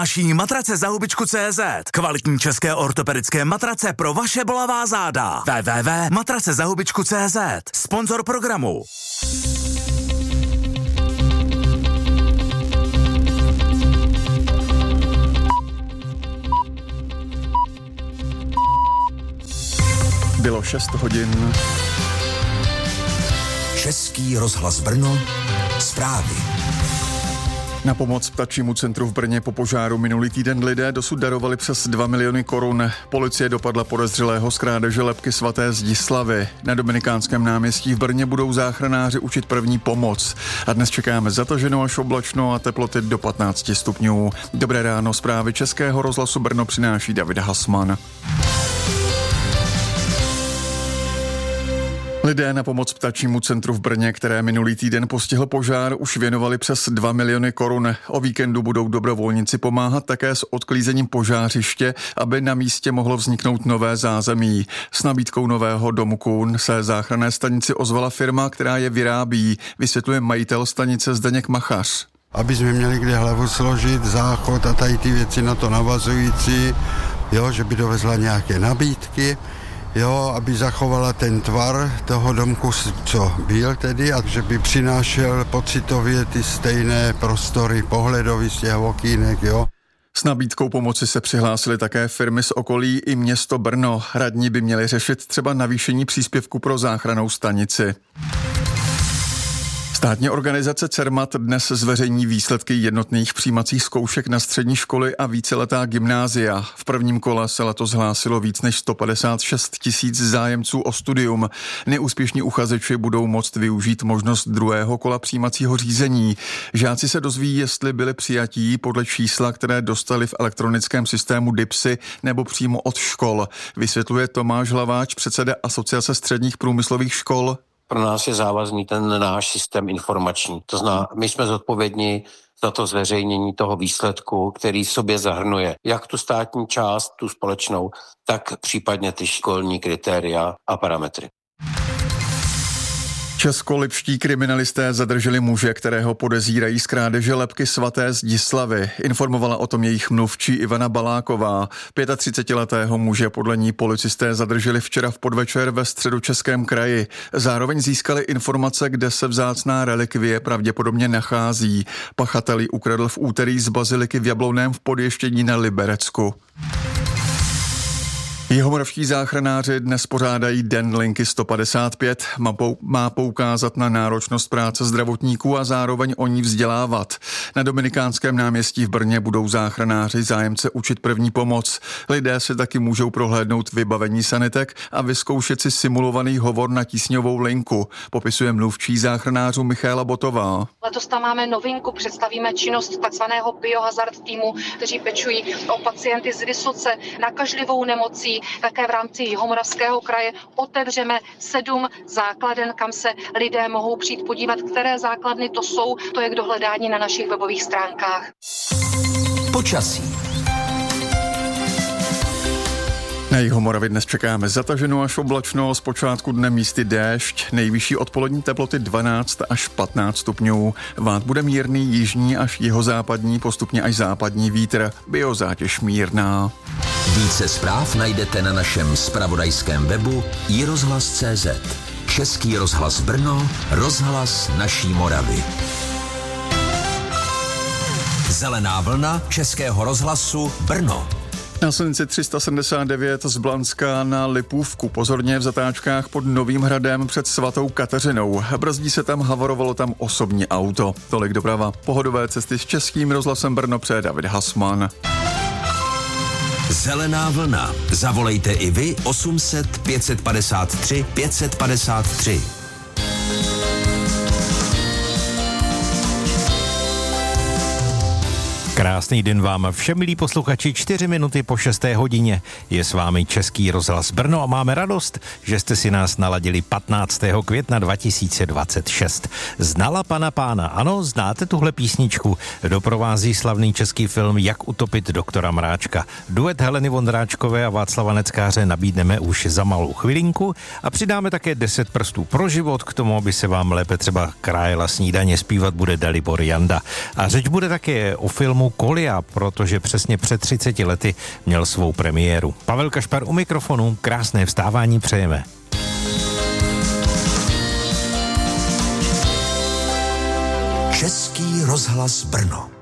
Naší matrace za hubičku.cz. Kvalitní české ortopedické matrace pro vaše bolavá záda. www.matracezahubičku.cz. Sponzor programu. Bylo 6 hodin. Český rozhlas Brno. Zprávy. Na pomoc Ptačímu centru v Brně po požáru minulý týden lidé dosud darovali přes 2 miliony korun. Policie dopadla podezřelého z krádeže lebky svaté Zdislavy. Na Dominikánském náměstí v Brně budou záchranáři učit první pomoc. A dnes čekáme zataženo až oblačno a teploty do 15 stupňů. Dobré ráno, zprávy Českého rozhlasu Brno přináší David Hasman. Lidé na pomoc Ptačímu centru v Brně, které minulý týden postihl požár, už věnovali přes 2 miliony korun. O víkendu budou dobrovolníci pomáhat také s odklízením požářiště, aby na místě mohlo vzniknout nové zázemí. S nabídkou nového domu Kůn se záchranné stanici ozvala firma, která je vyrábí, vysvětluje majitel stanice Zdeněk Machař. Aby jsme měli kde hlavu složit, záchod a tady ty věci na to navazující, že by dovezla nějaké nabídky, aby zachovala ten tvar toho domku, co byl tedy, a že by přinášel pocitově ty stejné prostory pohledový z těch okýnek, S nabídkou pomoci se přihlásily také firmy z okolí i město Brno. Radní by měli řešit třeba navýšení příspěvku pro záchrannou stanici. Státní organizace CERMAT dnes zveřejní výsledky jednotných přijímacích zkoušek na střední školy a víceletá gymnázia. V prvním kole se letos hlásilo víc než 156 000 zájemců o studium. Neúspěšní uchazeči budou moct využít možnost druhého kola přijímacího řízení. Žáci se dozví, jestli byli přijatí podle čísla, které dostali v elektronickém systému DIPSy nebo přímo od škol. Vysvětluje Tomáš Hlaváč, předseda Asociace středních průmyslových škol. Pro nás je závazný ten náš systém informační. To znamená, my jsme zodpovědní za to zveřejnění toho výsledku, který v sobě zahrnuje jak tu státní část, tu společnou, tak případně ty školní kritéria a parametry. Českolipští kriminalisté zadrželi muže, kterého podezírají z krádeže lebky svaté Zdislavy. Informovala o tom jejich mluvčí Ivana Baláková. 35letého muže podle ní policisté zadrželi včera v podvečer ve Středočeském kraji. Zároveň získali informace, kde se vzácná relikvie pravděpodobně nachází. Pachatel ji ukradl v úterý z baziliky v Jablouném v Podještění na Liberecku. Jihomoravští záchranáři dnes pořádají Den linky 155. Má poukázat na náročnost práce zdravotníků a zároveň o ní vzdělávat. Na Dominikánském náměstí v Brně budou záchranáři zájemce učit první pomoc. Lidé si taky můžou prohlédnout vybavení sanitek a vyzkoušet si simulovaný hovor na tísňovou linku, popisuje mluvčí záchranářů Michaela Botová. Letos tam máme novinku, představíme činnost takzvaného biohazard týmu, kteří pečují o pacienty s vysoce nakažlivou nemocí. Také v rámci Jihomoravského kraje otevřeme 7 základen, kam se lidé mohou přijít podívat, které základny to jsou. To je k dohledání na našich webových stránkách. Počasí. Na Jihomoravě dnes čekáme zataženo až oblačno, zpočátku dne místy déšť, nejvyšší odpolední teploty 12 až 15 stupňů. Vát bude mírný jižní až jihozápadní, postupně až západní vítr, biozátěž mírná. Více zpráv najdete na našem zpravodajském webu iRozhlas.cz. Český rozhlas Brno, rozhlas naší Moravy. Zelená vlna Českého rozhlasu Brno. Na silnici 379 z Blanska na Lipůvku, pozorně v zatáčkách pod Novým Hradem před Svatou Kateřinou. Brzdí se tam, havarovalo tam osobní auto. Tolik doprava. Pohodové cesty s Českým rozhlasem Brno přeje David Hasman. Zelená vlna. Zavolejte i vy 800 553 553. Krásný den vám všem, milí posluchači, 4 minuty po 6. hodině. Je s vámi Český rozhlas Brno a máme radost, že jste si nás naladili 15. května 2026. Znala pana pána? Ano, znáte tuhle písničku? Doprovází slavný český film Jak utopit doktora Mráčka. Duet Heleny Vondráčkové a Václava Neckáře nabídneme už za malou chvilinku a přidáme také 10 prstů pro život, k tomu, aby se vám lépe třeba krájela snídaně, zpívat bude Dalibor Janda. A řeč bude také o filmu filmu Kolia, protože přesně před 30 lety měl svou premiéru. Pavel Kašpar u mikrofonu, krásné vstávání přejeme. Český rozhlas Brno.